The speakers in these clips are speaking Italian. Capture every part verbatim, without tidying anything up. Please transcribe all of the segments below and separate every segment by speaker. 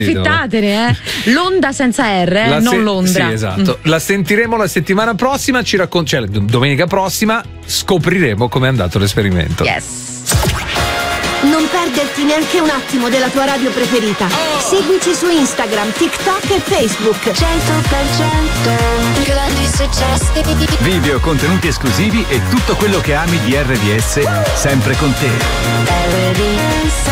Speaker 1: Affittatene, eh. L'onda senza R, eh,
Speaker 2: La
Speaker 1: non
Speaker 2: se-
Speaker 1: Londra.
Speaker 2: Sì, esatto.
Speaker 1: Mm.
Speaker 2: La sentiremo la settimana prossima, ci raccon- cioè domenica prossima scopriremo come è andato l'esperimento.
Speaker 1: Yes.
Speaker 3: Non perderti neanche un attimo della tua radio preferita. Seguici su Instagram, TikTok e Facebook. cento per cento grandi successi.
Speaker 4: Video, contenuti esclusivi e tutto quello che ami di R D S sempre con te.
Speaker 3: R D S.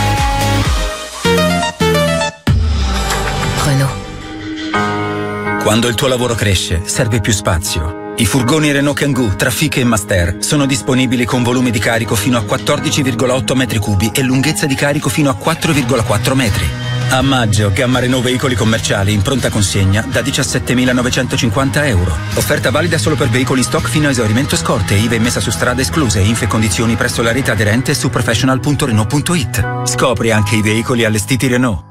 Speaker 5: Renault. Quando il tuo lavoro cresce, serve più spazio. I furgoni Renault Kangoo, Trafic e Master sono disponibili con volumi di carico fino a quattordici virgola otto metri cubi e lunghezza di carico fino a quattro virgola quattro metri. A maggio, gamma Renault veicoli commerciali in pronta consegna da diciassettemilanovecentocinquanta euro. Offerta valida solo per veicoli in stock fino a esaurimento scorte, I V A e messa su strada escluse, info e condizioni presso la rete aderente su professional punto renault punto it. Scopri anche i veicoli allestiti Renault.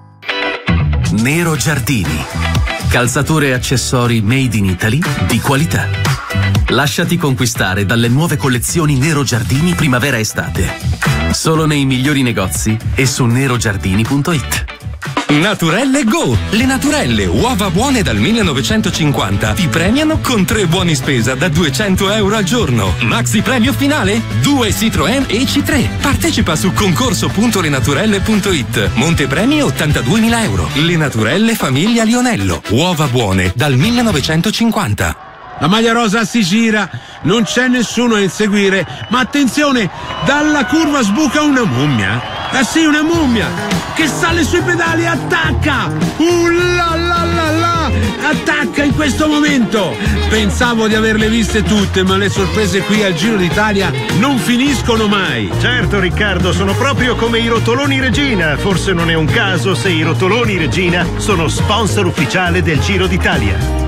Speaker 6: Nero Giardini. Calzature e accessori made in Italy di qualità. Lasciati conquistare dalle nuove collezioni Nero Giardini primavera-estate. Solo nei migliori negozi e su nero giardini punto it.
Speaker 7: Naturelle Go! Le Naturelle, uova buone dal millenovecentocinquanta, ti premiano con tre buoni spesa da duecento euro al giorno. Maxi premio finale? Due Citroën E C tre. Partecipa su concorso punto lenaturelle punto it. Montepremi ottantaduemila euro. Le Naturelle Famiglia Lionello. Uova buone dal millenovecentocinquanta.
Speaker 8: La maglia rosa si gira, non c'è nessuno a inseguire, ma attenzione, dalla curva sbuca una mummia. Ah sì, una mummia che sale sui pedali e attacca. Uh la la la la, attacca in questo momento. Pensavo di averle viste tutte, ma le sorprese qui al Giro d'Italia non finiscono mai.
Speaker 9: Certo Riccardo, sono proprio come i rotoloni Regina. Forse non è un caso se i rotoloni Regina sono sponsor ufficiale del Giro d'Italia.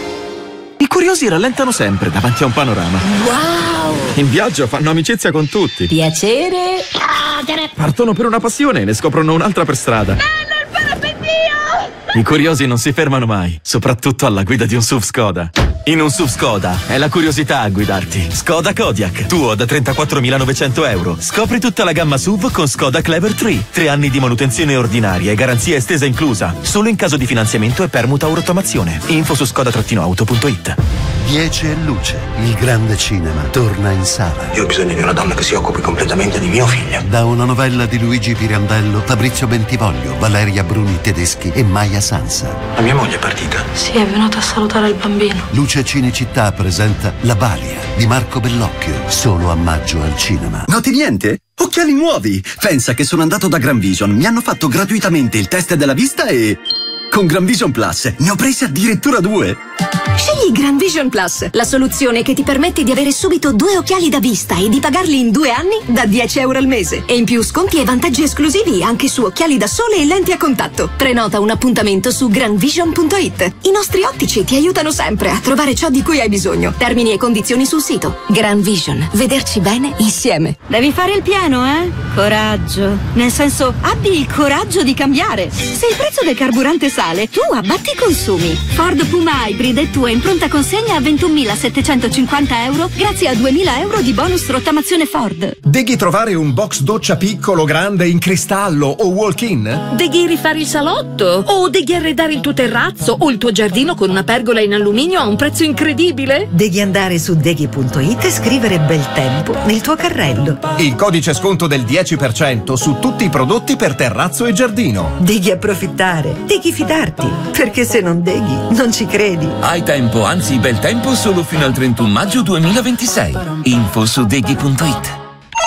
Speaker 10: I curiosi rallentano sempre davanti a un panorama.
Speaker 3: Wow!
Speaker 10: In viaggio fanno amicizia con tutti.
Speaker 3: Piacere.
Speaker 10: Partono per una passione e ne scoprono un'altra per strada.
Speaker 3: Bello il parapendio!
Speaker 10: I curiosi non si fermano mai, soprattutto alla guida di un S U V Skoda. In un S U V Skoda è la curiosità a guidarti. Skoda Kodiaq, tuo da trentaquattromilanovecento euro. Scopri tutta la gamma S U V con Skoda Clever tre. Tre anni di manutenzione ordinaria e garanzia estesa inclusa. Solo in caso di finanziamento e permuta o rottamazione. Info su skoda auto punto it.
Speaker 11: dieci e luce, il grande cinema torna in sala.
Speaker 12: Io ho bisogno di una donna che si occupi completamente di mio figlio.
Speaker 11: Da una novella di Luigi Pirandello, Fabrizio Bentivoglio, Valeria Bruni Tedeschi e Maya Sansa.
Speaker 12: La mia moglie è partita.
Speaker 13: Sì, è venuta a salutare il bambino.
Speaker 11: Luce Cinecittà presenta La Balia di Marco Bellocchio, solo a maggio al cinema.
Speaker 14: Noti niente? Occhiali nuovi! Pensa che sono andato da Gran Vision, mi hanno fatto gratuitamente il test della vista e... con Gran Vision Plus ne ho presi addirittura due.
Speaker 3: Scegli Gran Vision Plus, la soluzione che ti permette di avere subito due occhiali da vista e di pagarli in due anni da dieci euro al mese. E in più sconti e vantaggi esclusivi anche su occhiali da sole e lenti a contatto. Prenota un appuntamento su gran vision punto it. I nostri ottici ti aiutano sempre a trovare ciò di cui hai bisogno. Termini e condizioni sul sito. Gran Vision, vederci bene insieme.
Speaker 15: Devi fare il piano, eh? Coraggio. Nel senso, abbi il coraggio di cambiare. Se il prezzo del carburante sale, tu abbatti i consumi. Ford Puma Hybrid è tua in pronta consegna a ventunomilasettecentocinquanta euro grazie a duemila euro di bonus rottamazione Ford.
Speaker 16: Devi trovare un box doccia piccolo, grande, in cristallo o walk-in?
Speaker 17: Devi rifare il salotto? O devi arredare il tuo terrazzo o il tuo giardino con una pergola in alluminio a un prezzo incredibile?
Speaker 18: Devi andare su deghi punto it e scrivere bel tempo nel tuo carrello.
Speaker 16: Il codice sconto del dieci per cento su tutti i prodotti per terrazzo e giardino.
Speaker 18: Devi approfittare, devi fidarti, perché se non deghi non ci credi.
Speaker 19: Hai tempo, anzi bel tempo solo fino al trentuno maggio duemilaventisei. Info su deghi punto it.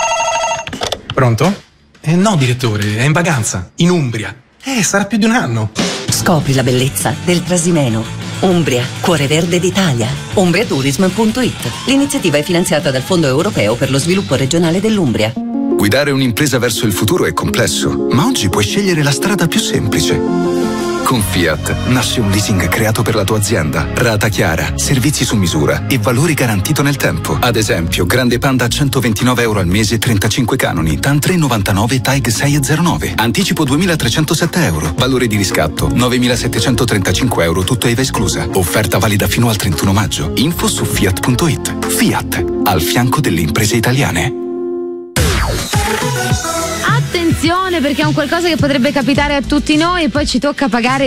Speaker 20: Pronto? Eh no, direttore, è in vacanza, in Umbria. Eh, sarà più di un anno.
Speaker 18: Scopri la bellezza del Trasimeno. Umbria, cuore verde d'Italia. umbria tourism punto it. L'iniziativa è finanziata dal Fondo Europeo per lo Sviluppo Regionale dell'Umbria.
Speaker 21: Guidare un'impresa verso il futuro è complesso, ma oggi puoi scegliere la strada più semplice. Con Fiat nasce un leasing creato per la tua azienda, rata chiara, servizi su misura e valori garantito nel tempo. Ad esempio, Grande Panda a centoventinove euro al mese, trentacinque canoni, TAN tre virgola novantanove, TAG sei virgola zero nove. Anticipo duemilatrecentosette euro. Valore di riscatto novemilasettecentotrentacinque euro, tutto I V A esclusa. Offerta valida fino al trentuno maggio. Info su fiat punto it. Fiat, al fianco delle imprese italiane.
Speaker 1: attenzione perché è un qualcosa che potrebbe capitare a tutti noi e poi ci tocca pagare